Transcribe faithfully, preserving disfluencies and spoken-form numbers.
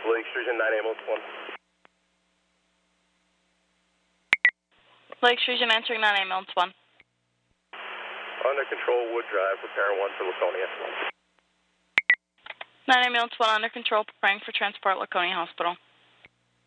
Lake Sturgeon, nine ambulance one. Lake Sturgeon answering nine ambulance one. Under control, Wood Drive, preparing one for Laconia. nine ambulance one under control, preparing for transport, Laconia Hospital.